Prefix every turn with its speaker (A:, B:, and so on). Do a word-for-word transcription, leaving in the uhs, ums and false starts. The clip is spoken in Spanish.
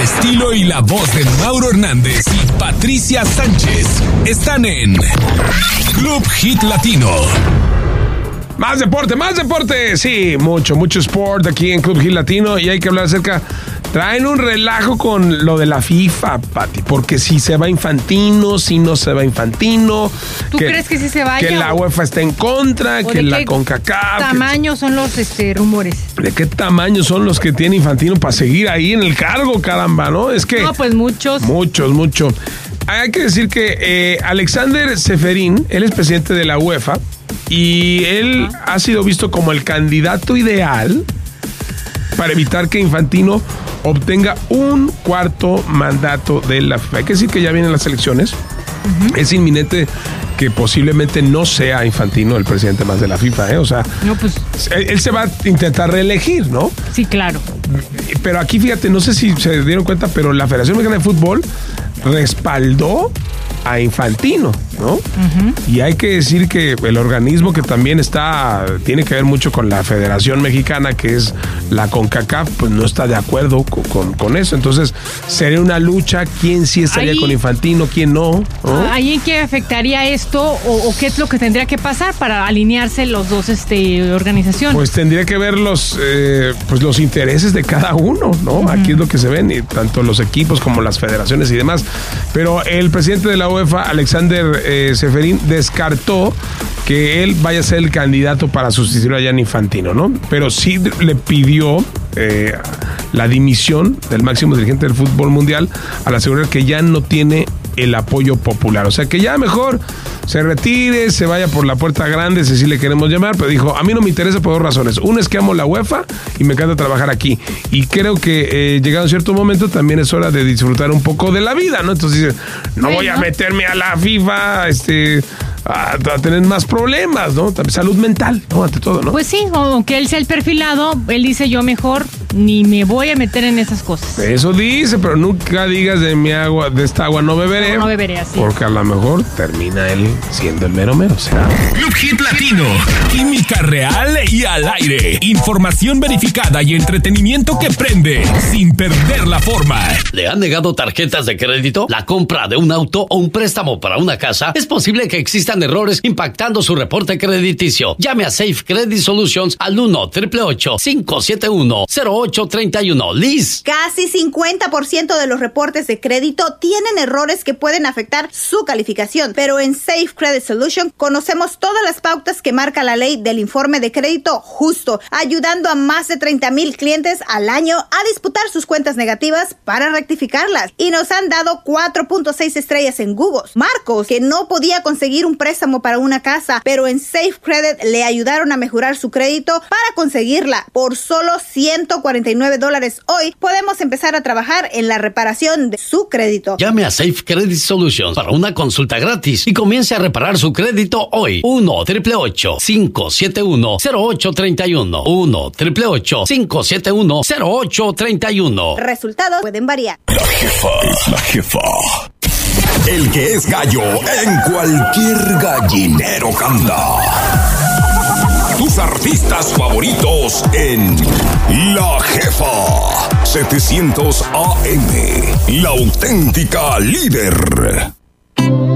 A: estilo y la voz de Mauro Hernández y Patricia Sánchez están en Club Hit Latino.
B: Más deporte, más deporte. Sí, mucho, mucho sport aquí en Club Hit Latino. Y hay que hablar acerca. Traen un relajo con lo de la FIFA, Pati. Porque si se va Infantino, si no se va Infantino.
C: ¿Tú que, crees que sí se vaya?
B: Que la UEFA está en contra, que la CONCACAF.
C: ¿De qué tamaño son los este, rumores?
B: ¿De qué tamaño son los que tiene Infantino para seguir ahí en el cargo, caramba, no? Es que.
C: No, pues muchos.
B: Muchos, muchos. Hay que decir que eh, Alexander Seferin, él es presidente de la UEFA. Y él uh-huh. ha sido visto como el candidato ideal para evitar que Infantino obtenga un cuarto mandato de la FIFA. Hay que decir que ya vienen las elecciones. Uh-huh. Es inminente que posiblemente no sea Infantino el presidente más de la FIFA, ¿eh? O sea,
C: no, pues,
B: él, él se va a intentar reelegir, ¿no?
C: Sí, claro.
B: Pero aquí, fíjate, no sé si se dieron cuenta, pero la Federación Mexicana de Fútbol respaldó a Infantino, ¿no? Uh-huh. Y hay que decir que el organismo que también está, tiene que ver mucho con la Federación Mexicana, que es la CONCACAF, pues no está de acuerdo con, con, con eso. Entonces, sería una lucha, quién sí estaría ahí, con Infantino, quién no, ¿no?
C: ¿Ahí en qué afectaría esto o, o qué es lo que tendría que pasar para alinearse los dos este, organizaciones?
B: Pues tendría que ver los, eh, pues los intereses de cada uno, ¿no? Uh-huh. Aquí es lo que se ven, y tanto los equipos como las federaciones y demás. Pero el presidente de la UEFA, Alexander eh, Seferin, descartó que él vaya a ser el candidato para sustituir a Gianni Infantino, ¿no? Pero sí le pidió eh, la dimisión del máximo dirigente del fútbol mundial al asegurar que ya no tiene el apoyo popular. O sea, que ya mejor se retire, se vaya por la puerta grande, si así le queremos llamar, pero dijo, a mí no me interesa por dos razones. Una es que amo la UEFA y me encanta trabajar aquí. Y creo que eh, llegado a cierto momento también es hora de disfrutar un poco de la vida, ¿no? Entonces dice, no voy a meterme a la FIFA, este... A, a tener más problemas, ¿no? Salud mental, ¿no? Ante todo, ¿no?
C: Pues sí, aunque él sea el perfilado, él dice yo mejor ni me voy a meter en esas cosas.
B: Eso dice, pero nunca digas de mi agua, de esta agua no beberé.
C: No, no beberé así.
B: Porque a lo mejor termina él siendo el mero mero, ¿será?
A: Club Hit Latino, química real y al aire. Información verificada y entretenimiento que prende sin perder la forma.
D: ¿Le han negado tarjetas de crédito? ¿La compra de un auto o un préstamo para una casa? Es posible que existan errores impactando su reporte crediticio. Llame a Safe Credit Solutions al uno, ocho ocho ocho, cinco siete uno, cero ocho tres uno. Liz.
E: Casi cincuenta por ciento de los reportes de crédito tienen errores que pueden afectar su calificación, pero en Safe Credit Solutions conocemos todas las pautas que marca la ley del informe de crédito justo, ayudando a más de treinta mil clientes al año a disputar sus cuentas negativas para rectificarlas. Y nos han dado cuatro punto seis estrellas en Google. Marcos, que no podía conseguir un préstamo para una casa, pero en Safe Credit le ayudaron a mejorar su crédito para conseguirla. Por solo ciento cuarenta y nueve dólares hoy, podemos empezar a trabajar en la reparación de su crédito.
D: Llame a Safe Credit Solutions para una consulta gratis y comience a reparar su crédito hoy. uno, ocho ocho ocho, cinco siete uno, cero ocho tres uno. uno, ocho ocho ocho, cinco siete uno, cero ocho tres uno.
E: Resultados pueden variar.
A: La jefa es la jefa.
F: El que es gallo en cualquier gallinero canta. Tus artistas favoritos en La Jefa. setecientos A M. La auténtica líder.